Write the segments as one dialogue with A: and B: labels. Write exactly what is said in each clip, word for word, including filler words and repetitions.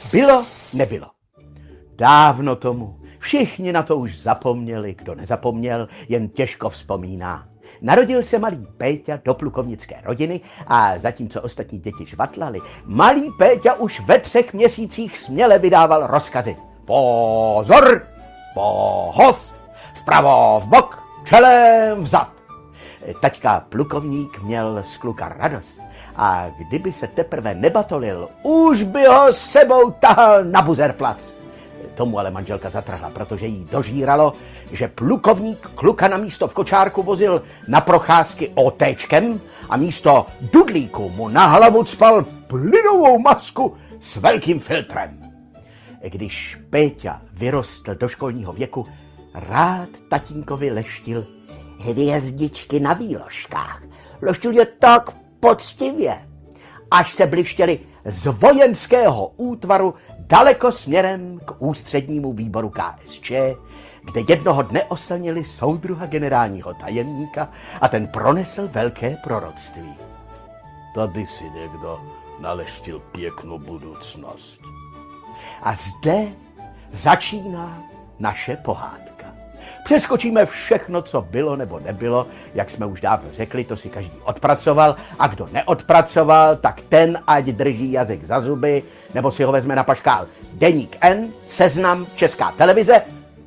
A: Bylo, nebylo. Dávno tomu. Všichni na to už zapomněli, kdo nezapomněl, jen těžko vzpomíná. Narodil se malý Péťa do plukovnické rodiny a zatímco ostatní děti žvatlali, malý Péťa už ve třech měsících směle vydával rozkazy. Pozor! Pohov! Vpravo, vbok, čelem vzad! Taťka plukovník měl z kluka radost a kdyby se teprve nebatolil, už by ho sebou tahal na buzerplac. Tomu ale manželka zatrhla, protože jí dožíralo, že plukovník kluka na místo v kočárku vozil na procházky otéčkem a místo dudlíku mu na hlavu cpal plynovou masku s velkým filtrem. Když Péťa vyrostl do školního věku, rád tatínkovi leštil hvězdičky na výložkách. Leštil je tak poctivě, až se blištěli z vojenského útvaru daleko směrem k ústřednímu výboru K S Č, kde jednoho dne oslnili soudruha generálního tajemníka a ten pronesl velké proroctví. Tady si někdo naleštil pěknou budoucnost. A zde začíná naše pohádka. Přeskočíme všechno, co bylo nebo nebylo, jak jsme už dávno řekli, to si každý odpracoval a kdo neodpracoval, tak ten ať drží jazyk za zuby, nebo si ho vezme na paškál Deník N, Seznam, Česká televize,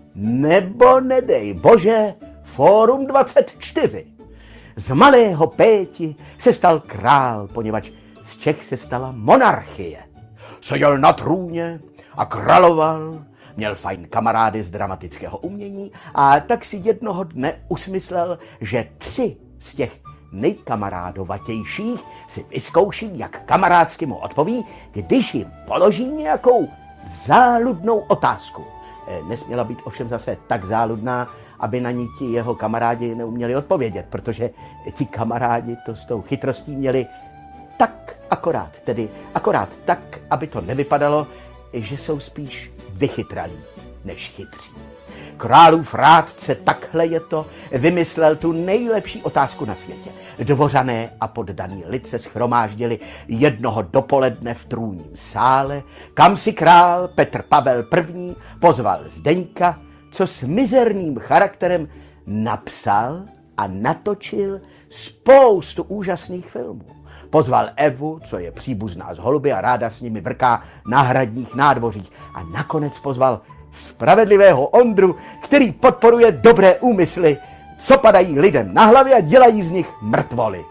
A: nebo nedej bože, Fórum dvacet čtyři. Z malého Péti se stal král, poněvadž z Čech se stala monarchie. Seděl na trůně a královal, měl fajn kamarády z dramatického umění a tak si jednoho dne usmyslel, že tři z těch nejkamarádovatějších si vyzkouší, jak kamarádsky mu odpoví, když jim položí nějakou záludnou otázku. Nesměla být ovšem zase tak záludná, aby na ní ti jeho kamarádi neuměli odpovědět, protože ti kamarádi to s tou chytrostí měli tak akorát, tedy akorát tak, aby to nevypadalo, že jsou spíš vychytralí než chytří. Králův rádce, takhle je to, vymyslel tu nejlepší otázku na světě. Dvořané a poddaný lid se shromáždili jednoho dopoledne v trůním sále, kam si král Petr Pavel I. pozval Zdeňka, co s mizerným charakterem napsal a natočil spoustu úžasných filmů. Pozval Evu, co je příbuzná s holuby a ráda s nimi vrká na hradních nádvořích. A nakonec pozval spravedlivého Ondru, který podporuje dobré úmysly, co padají lidem na hlavě a dělají z nich mrtvoly.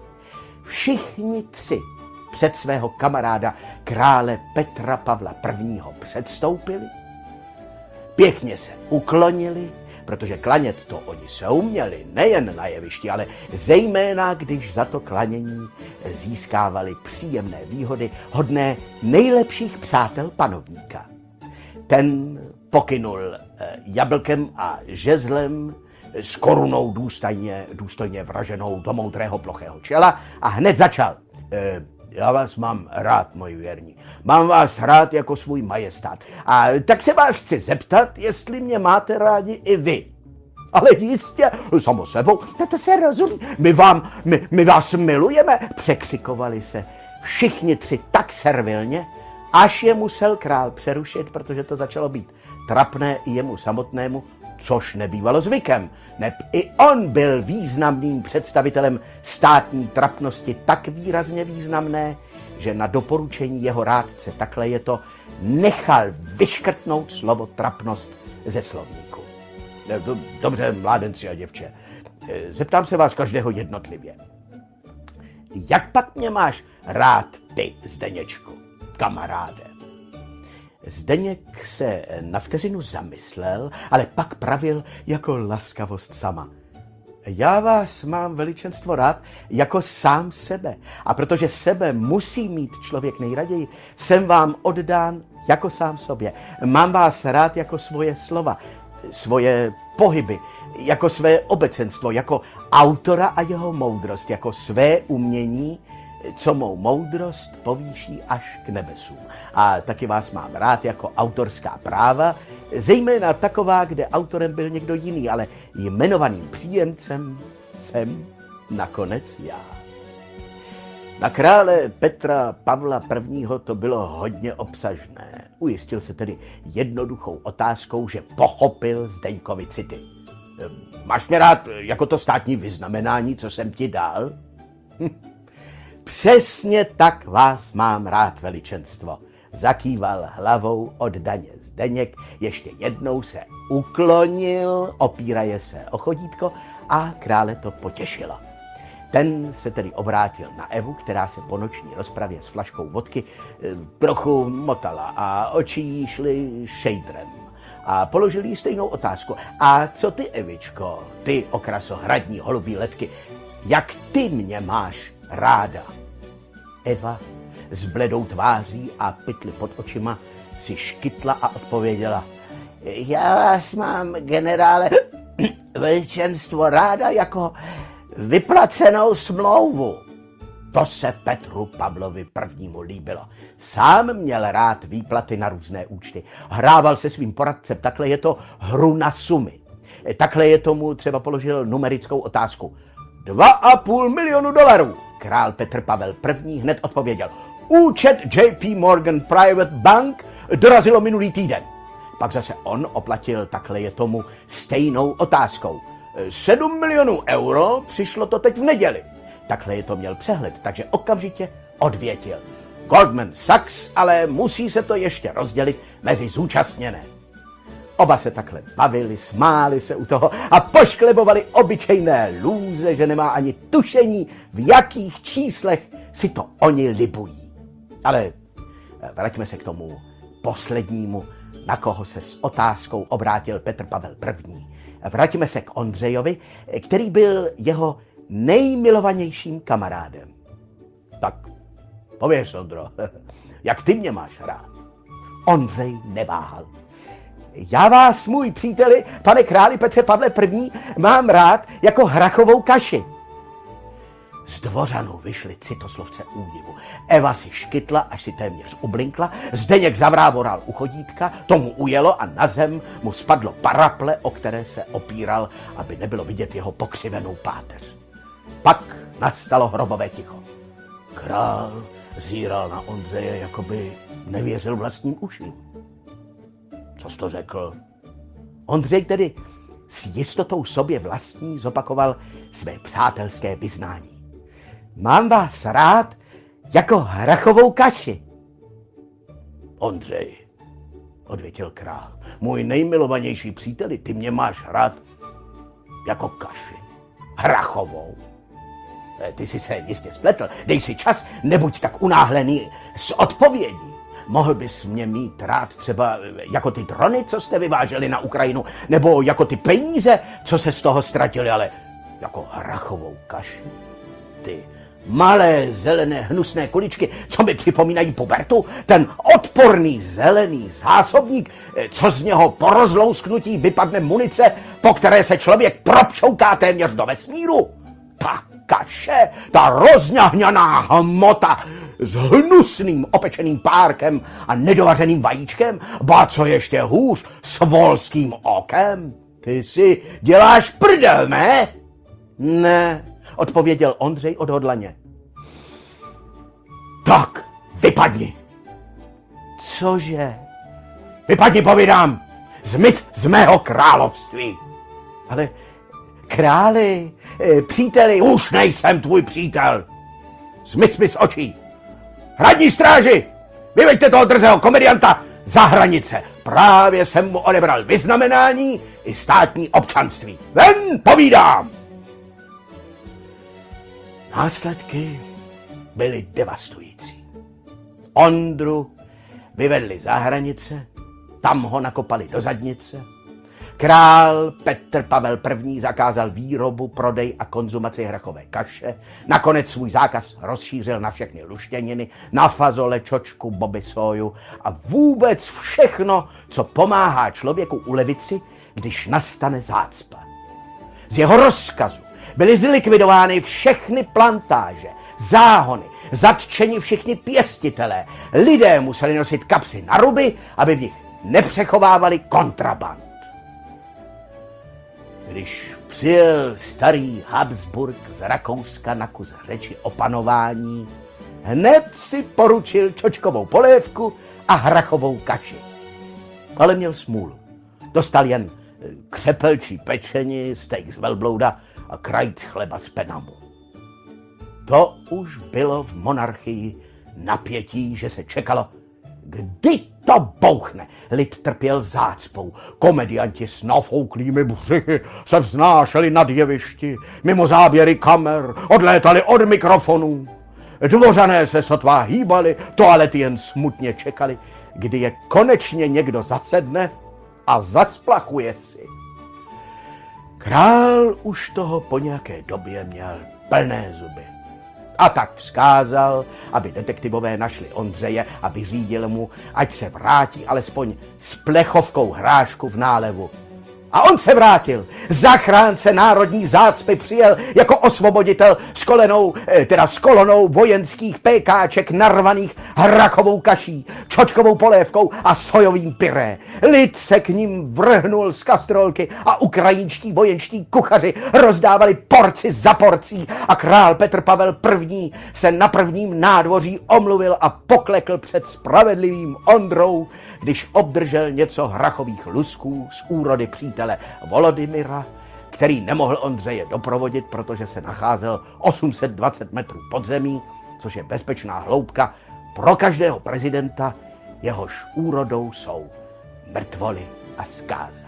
A: Všichni tři před svého kamaráda krále Petra Pavla I. předstoupili, pěkně se uklonili, protože klanět to oni se uměli nejen na jevišti, ale zejména, když za to klanění získávali příjemné výhody hodné nejlepších přátel panovníka. Ten pokynul jablkem a žezlem s korunou důstojně, důstojně vraženou do moudrého plochého čela a hned začal. E, já vás mám rád, moji věrní. Mám vás rád jako svůj majestát. A tak se vás chci zeptat, jestli mě máte rádi i vy. Ale jistě, samo sebou, no to se rozumí. My, vám, my, my vás milujeme, překřikovali se všichni tři tak servilně, až je musel král přerušit, protože to začalo být trapné i jemu samotnému, což nebývalo zvykem. Neb i on byl významným představitelem státní trapnosti, tak výrazně významné, že na doporučení jeho rádce, takhle je to, nechal vyškrtnout slovo trapnost ze slovníku. Dobře, mládenci a děvče, zeptám se vás každého jednotlivě. Jak pak mě máš rád ty, Zdeněčku, kamaráde? Zdeněk se na vteřinu zamyslel, ale pak pravil jako laskavost sama. Já vás mám, veličenstvo, rád jako sám sebe. A protože sebe musí mít člověk nejraději, jsem vám oddán jako sám sobě. Mám vás rád jako svoje slova, svoje pohyby, jako své obecenstvo, jako autora a jeho moudrost, jako své umění, co mou moudrost povýší až k nebesům. A taky vás mám rád jako autorská práva, zejména taková, kde autorem byl někdo jiný, ale jmenovaným příjemcem jsem nakonec já. Na krále Petra Pavla prvního. to bylo hodně obsažné. Ujistil se tedy jednoduchou otázkou, že pochopil Zdeňkovi city. Máš mě rád jako to státní vyznamenání, co jsem ti dal? Hm. Přesně tak vás mám rád, veličenstvo. Zakýval hlavou oddaně Zdeněk, ještě jednou se uklonil, opíraje se o chodítko a krále to potěšilo. Ten se tedy obrátil na Evu, která se po noční rozpravě s flaškou vodky trochu motala a oči jí šly šejdrem. A položil jí stejnou otázku. A co ty, Evičko, ty okraso hradní holubí letky, jak ty mě máš ráda? Eva s bledou tváří a pytli pod očima si škytla a odpověděla. Já vás mám, generále, veličenstvo, ráda jako vyplacenou smlouvu. To se Petru Pavlovi prvnímu líbilo. Sám měl rád výplaty na různé účty. Hrával se svým poradcem, takhle je to hru na sumy. Takhle je tomu třeba položil numerickou otázku. Dva a půl milionu dolarů. Král Petr Pavel první. hned odpověděl. Účet J P Morgan Private Bank dorazilo minulý týden. Pak zase on oplatil, takhle je tomu, stejnou otázkou. Sedm milionů euro, přišlo to teď v neděli. Takhle je to měl přehled, takže okamžitě odvětil. Goldman Sachs, ale musí se to ještě rozdělit mezi zúčastněné. Oba se takhle bavili, smáli se u toho a pošklebovali obyčejné lůze, že nemá ani tušení, v jakých číslech si to oni libují. Ale vraťme se k tomu poslednímu, na koho se s otázkou obrátil Petr Pavel první. Vraťme se k Ondřejovi, který byl jeho nejmilovanějším kamarádem. Tak, pověř, Ondro, jak ty mě máš rád? Ondřej neváhal. Já vás, můj příteli, pane králi Petře Pavle první. mám rád jako hrachovou kaši. Z dvořanu vyšli citoslovce údivu. Eva si škytla, až si téměř ublinkla, Zdeněk zavrávoral u chodítka, tomu ujelo a na zem mu spadlo paraple, o které se opíral, aby nebylo vidět jeho pokřivenou páteř. Pak nastalo hrobové ticho. Král zíral na Ondřeje, jako by nevěřil vlastním uším. Co jsi to řekl? Ondřej tedy s jistotou sobě vlastní zopakoval své přátelské vyznání. Mám vás rád jako hrachovou kaši. Ondřej, odvětil král, můj nejmilovanější příteli, ty mě máš rád jako kaši. Hrachovou. Ty jsi se jistě spletl, dej si čas, nebuď tak unáhlený s odpovědí. Mohl bys mě mít rád třeba jako ty drony, co jste vyváželi na Ukrajinu, nebo jako ty peníze, co se z toho ztratili, ale jako hrachovou kaši. Ty malé zelené hnusné kuličky, co mi připomínají pubertu, ten odporný zelený zásobník, co z něho po rozlousknutí vypadne munice, po které se člověk propšouká téměř do vesmíru. Ta kaše, ta rozňahňaná hmota s hnusným opečeným párkem a nedovařeným vajíčkem, ba co ještě hůř, s volským okem. Ty si děláš prdel, ne? Ne, odpověděl Ondřej odhodlaně. Tak, vypadni. Cože? Vypadni, povídám, zmiz z mého království. Ale králi, příteli, už nejsem tvůj přítel. Zmiz mi z očí. Hradní stráži, vyveďte toho drzého komedianta za hranice. Právě jsem mu odebral vyznamenání i státní občanství. Ven, povídám! Následky byly devastující. Ondru vyvedli za hranice, tam ho nakopali do zadnice. Král Petr Pavel první. zakázal výrobu, prodej a konzumaci hrachové kaše. Nakonec svůj zákaz rozšířil na všechny luštěniny, na fazole, čočku, boby, soju a vůbec všechno, co pomáhá člověku ulevit si, když nastane zácpa. Z jeho rozkazu byly zlikvidovány všechny plantáže, záhony, zatčeni všichni pěstitelé. Lidé museli nosit kapsy na ruby, aby v nich nepřechovávali kontraband. Když přijel starý Habsburg z Rakouska na kus řeči o panování, hned si poručil čočkovou polévku a hrachovou kaši. Ale měl smůlu. Dostal jen křepelčí pečení, steak z velblouda a krajíc chleba z Penamu. To už bylo v monarchii napětí, že se čekalo, kdy to bouchne. Lid trpěl zácpou. Komedianti s nafouklými břichy se vznášeli nad jevišti, mimo záběry kamer, odlétali od mikrofonů. Dvořané se sotva hýbali, toalety jen smutně čekali, kdy je konečně někdo zasedne a zasplachuje si. Král už toho po nějaké době měl plné zuby. A tak vzkázal, aby detektivové našli Ondřeje a vyřídil mu, ať se vrátí alespoň s plechovkou hrášku v nálevu. A on se vrátil. Zachránce národní zácpy přijel jako osvoboditel s kolenou, teda s kolonou vojenských pékáček narvaných hrachovou kaší, čočkovou polévkou a sojovým pyré. Lid se k ním vrhnul z kastrolky a ukrajinští vojenští kuchaři rozdávali porci za porcí a král Petr Pavel I. se na prvním nádvoří omluvil a poklekl před spravedlivým Ondrou, když obdržel něco hrachových lusků z úrody přítele Volodymyra, který nemohl Ondřeje doprovodit, protože se nacházel osm set dvacet metrů pod zemí, což je bezpečná hloubka pro každého prezidenta, jehož úrodou jsou mrtvoly a zkáza.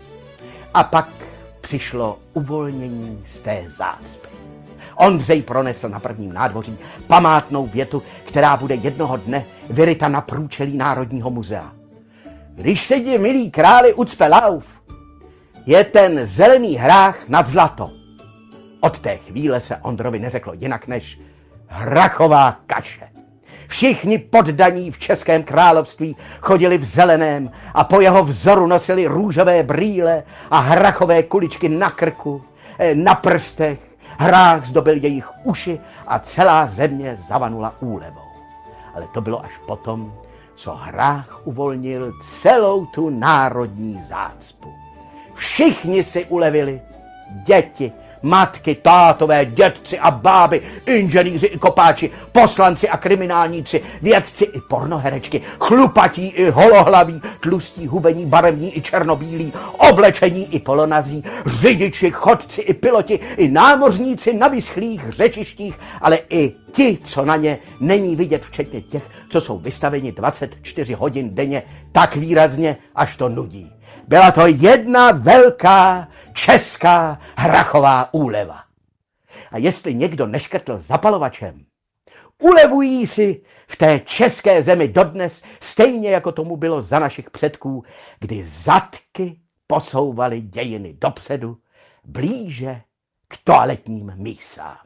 A: A pak přišlo uvolnění z té zácpy. Ondřej pronesl na prvním nádvoří památnou větu, která bude jednoho dne vyryta na průčelí Národního muzea. Když se ti, milý králi, ucpe lauf, je ten zelený hrách nad zlato. Od té chvíle se Ondrovi neřeklo jinak než hrachová kaše. Všichni poddaní v Českém království chodili v zeleném a po jeho vzoru nosili růžové brýle a hrachové kuličky na krku, na prstech. Hrách zdobil jejich uši a celá země zavanula úlevou. Ale to bylo až potom, co hrách uvolnil celou tu národní zácpu. Všichni si ulevili, děti, matky, tátové, dědci a báby, inženýři i kopáči, poslanci a kriminálníci, vědci i pornoherečky, chlupatí i holohlaví, tlustí, hubení, barevní i černobílí, oblečení i polonazí, řidiči, chodci i piloti, i námořníci na vyschlých řečištích, ale i ti, co na ně není vidět, včetně těch, co jsou vystaveni dvacet čtyři hodin denně tak výrazně, až to nudí. Byla to jedna velká česká hrachová úleva. A jestli někdo neškrtl zapalovačem, ulevují si v té české zemi dodnes, stejně jako tomu bylo za našich předků, kdy zadky posouvaly dějiny dopředu, blíže k toaletním mísám.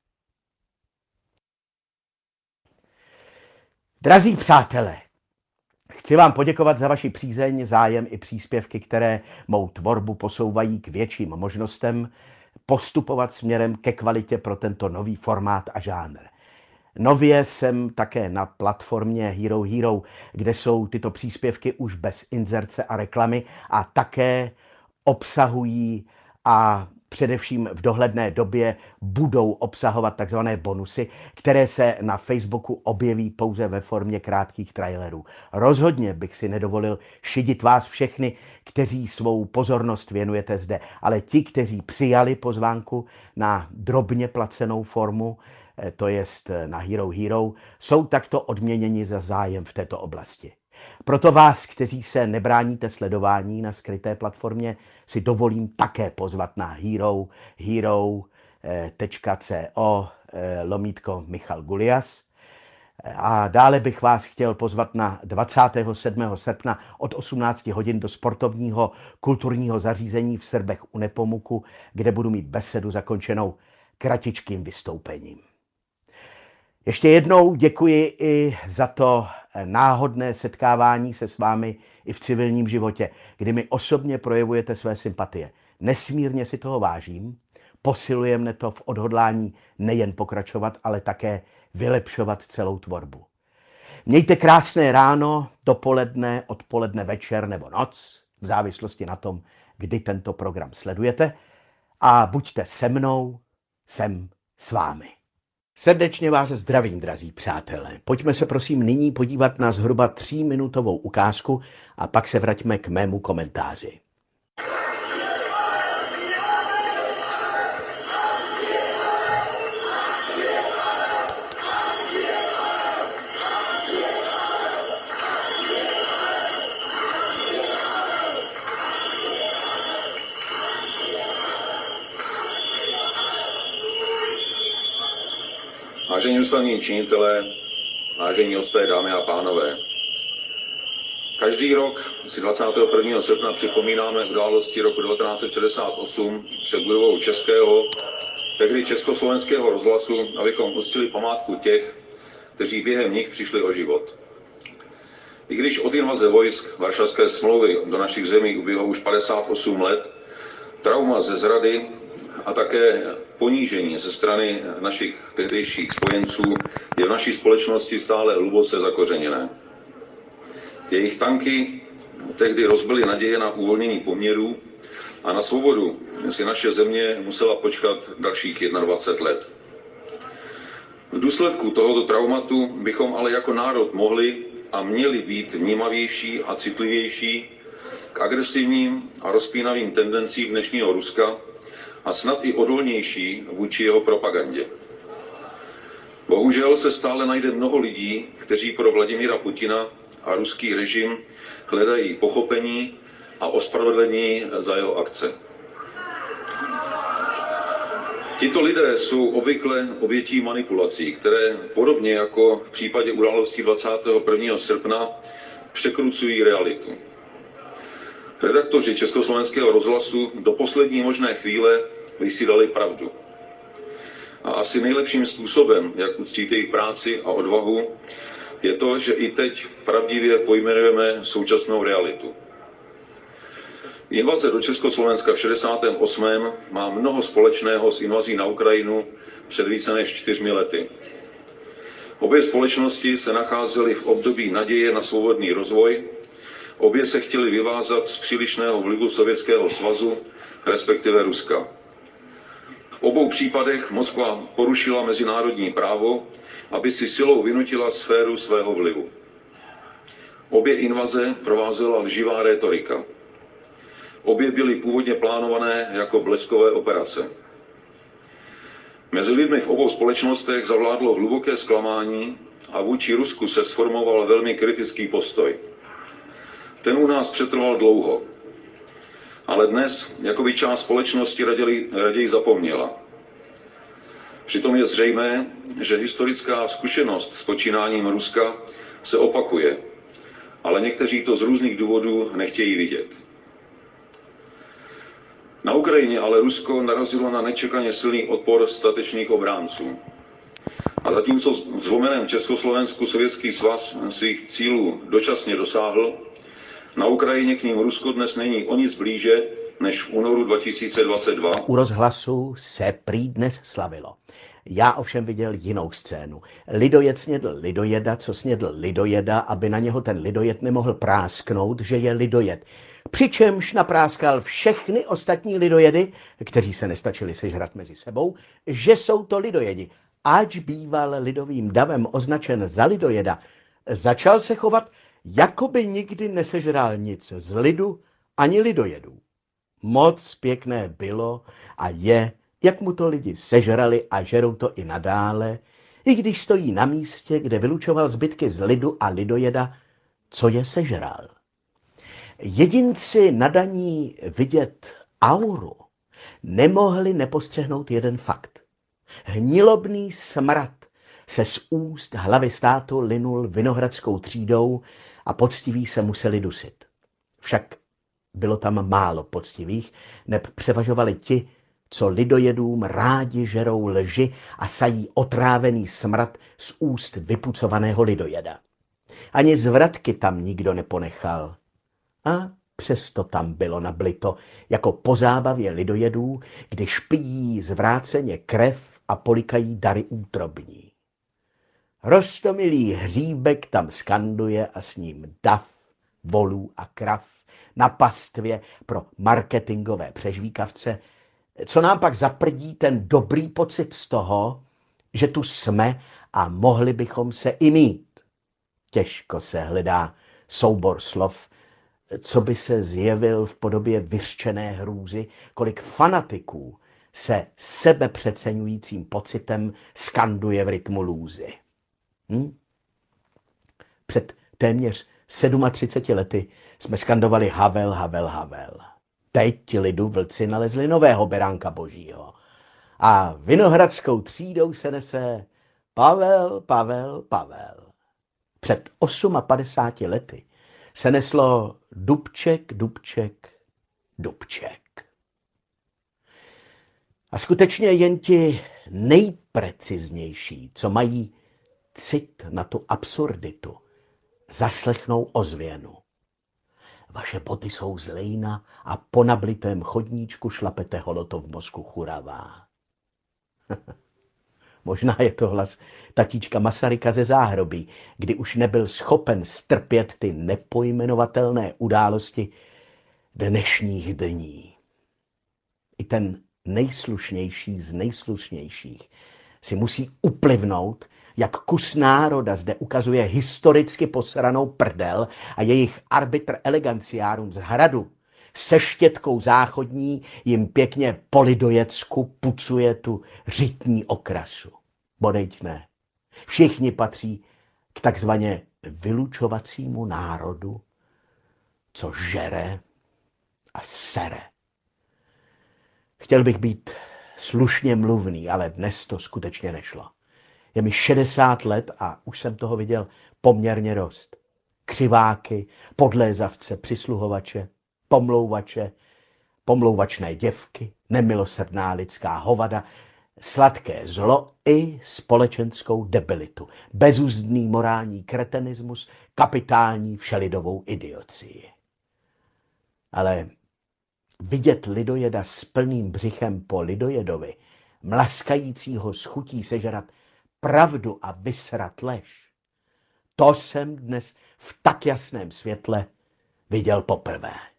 A: Drazí přátelé, chci vám poděkovat za vaši přízeň, zájem i příspěvky, které mou tvorbu posouvají k větším možnostem postupovat směrem ke kvalitě pro tento nový formát a žánr. Nově jsem také na platformě Hero Hero, kde jsou tyto příspěvky už bez inzerce a reklamy a také obsahují a především v dohledné době budou obsahovat takzvané bonusy, které se na Facebooku objeví pouze ve formě krátkých trailerů. Rozhodně bych si nedovolil šidit vás všechny, kteří svou pozornost věnujete zde, ale ti, kteří přijali pozvánku na drobně placenou formu, to jest na Hero Hero, jsou takto odměněni za zájem v této oblasti. Proto vás, kteří se nebráníte sledování na skryté platformě, si dovolím také pozvat na hero, hero tečka co lomítko Michal Gulias. A dále bych vás chtěl pozvat na dvacátého sedmého srpna od osmnácti hodin do sportovního kulturního zařízení v Srbech u Nepomuku, kde budu mít besedu zakončenou kratičkým vystoupením. Ještě jednou děkuji i za to náhodné setkávání se s vámi i v civilním životě, kdy mi osobně projevujete své sympatie. Nesmírně si toho vážím, posiluje mne to v odhodlání nejen pokračovat, ale také vylepšovat celou tvorbu. Mějte krásné ráno, dopoledne, odpoledne, večer nebo noc, v závislosti na tom, kdy tento program sledujete, a buďte se mnou, jsem s vámi. Srdečně vás zdravím, drazí přátelé. Pojďme se prosím nyní podívat na zhruba tříminutovou ukázku a pak se vraťme k mému komentáři.
B: Vážení ústavní činitelé, vážení hosté, dámy a pánové. Každý rok si dvacátého prvního srpna připomínáme události roku devatenáct set šedesát osm před budovou Českého, tehdy Československého rozhlasu, abychom uctili památku těch, kteří během nich přišli o život. I když od invaze vojsk Varšavské smlouvy do našich zemí uběhlo už padesát osm let, trauma ze zrady a také ponížení ze strany našich tehdejších spojenců je v naší společnosti stále hluboce zakořeněné. Jejich tanky tehdy rozbily naděje na uvolnění poměrů a na svobodu si naše země musela počkat dalších dvacet jedna let. V důsledku tohoto traumatu bychom ale jako národ mohli a měli být vnímavější a citlivější k agresivním a rozpínavým tendencím dnešního Ruska a snad i odolnější vůči jeho propagandě. Bohužel se stále najde mnoho lidí, kteří pro Vladimíra Putina a ruský režim hledají pochopení a ospravedlnění za jeho akce. Tito lidé jsou obvykle obětí manipulací, které podobně jako v případě událostí dvacátého prvního srpna překrucují realitu. Redaktoři Československého rozhlasu do poslední možné chvíle vysílali pravdu. A asi nejlepším způsobem, jak uctít jejich práci a odvahu, je to, že i teď pravdivě pojmenujeme současnou realitu. Invaze do Československa v šedesátém osmém má mnoho společného s invazí na Ukrajinu před více než čtyřmi lety. Obě společnosti se nacházely v období naděje na svobodný rozvoj, obě se chtěly vyvázat z přílišného vlivu Sovětského svazu, respektive Ruska. V obou případech Moskva porušila mezinárodní právo, aby si silou vynutila sféru svého vlivu. Obě invaze provázela lživá rétorika. Obě byly původně plánované jako bleskové operace. Mezi lidmi v obou společnostech zavládlo hluboké zklamání a vůči Rusku se sformoval velmi kritický postoj. Ten u nás přetrval dlouho, ale dnes jakoby část společnosti raději, raději zapomněla. Přitom je zřejmé, že historická zkušenost s počínáním Ruska se opakuje, ale někteří to z různých důvodů nechtějí vidět. Na Ukrajině ale Rusko narazilo na nečekaně silný odpor statečných obránců. A zatímco v zlomeném Československu Sovětský svaz svých cílů dočasně dosáhl, na Ukrajině k ním Rusko dnes není o nic blíže než v únoru dva tisíce dvacet dva.
A: U rozhlasu se prý dnes slavilo. Já ovšem viděl jinou scénu. Lidojed snědl lidojeda, co snědl lidojeda, aby na něho ten lidojed nemohl prásknout, že je lidojed. Přičemž napráskal všechny ostatní lidojedy, kteří se nestačili sežrat mezi sebou, že jsou to lidojedi. Ač býval lidovým davem označen za lidojeda, začal se chovat, jako by nikdy nesežral nic z lidu ani lidojedů. Moc pěkné bylo a je, jak mu to lidi sežrali a žerou to i nadále, i když stojí na místě, kde vylučoval zbytky z lidu a lidojeda, co je sežral. Jedinci nadaní vidět auru nemohli nepostřehnout jeden fakt. Hnilobný smrad se z úst hlavy státu linul vinohradskou třídou a poctiví se museli dusit. Však bylo tam málo poctivých, neb převažovali ti, co lidojedům rádi žerou lži a sají otrávený smrad z úst vypucovaného lidojeda. Ani zvratky tam nikdo neponechal. A přesto tam bylo nablito, jako po zábavě lidojedů, když pijí zvráceně krev a polikají dary útrobní. Roztomilý hříbek tam skanduje a s ním dav, volů a krav na pastvě pro marketingové přežvíkavce, co nám pak zaprdí ten dobrý pocit z toho, že tu jsme a mohli bychom se i mít. Těžko se hledá soubor slov, co by se zjevil v podobě vyřčené hrůzy, kolik fanatiků se sebepřeceňujícím pocitem skanduje v rytmu lůzy. Hm? Před téměř třiceti sedmi lety jsme skandovali Havel, Havel, Havel. Teď lidu vlci nalezli nového beránka božího. A vinohradskou třídou se nese Pavel, Pavel, Pavel. Před padesáti osmi lety se neslo Dubček, Dubček, Dubček. A skutečně jen ti nejpreciznější, co mají cit na tu absurditu, zaslechnou ozvěnu. Vaše boty jsou z lejna a po nablitém chodníčku šlapete holoto v mozku churavá. Možná je to hlas tatíčka Masaryka ze záhrobí, kdy už nebyl schopen strpět ty nepojmenovatelné události dnešních dní. I ten nejslušnější z nejslušnějších si musí uplivnout, jak kus národa zde ukazuje historicky posranou prdel a jejich arbitr eleganciárum z hradu se štětkou záchodní jim pěkně po lidojecku pucuje tu řitní okrasu. Bodejť ne. Všichni patří k takzvaně vylučovacímu národu, co žere a sere. Chtěl bych být slušně mluvný, ale dnes to skutečně nešlo. Je mi šedesát let a už jsem toho viděl poměrně dost. Křiváky, podlézavce, přisluhovače, pomlouvače, pomlouvačné děvky, nemilosrdná lidská hovada, sladké zlo i společenskou debilitu, bezúzdný morální kretenismus, kapitální všelidovou idiocii. Ale vidět lidojeda s plným břichem po lidojedovi, mlaskajícího s chutí sežrat pravdu a vysrat lež, to jsem dnes v tak jasném světle viděl poprvé.